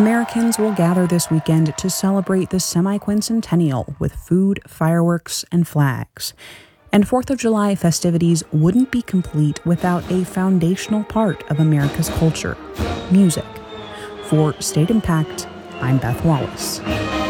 Americans will gather this weekend to celebrate the semi-quincentennial with food, fireworks, and flags. And 4th of July festivities wouldn't be complete without a foundational part of America's culture, music. For State Impact, I'm Beth Wallace.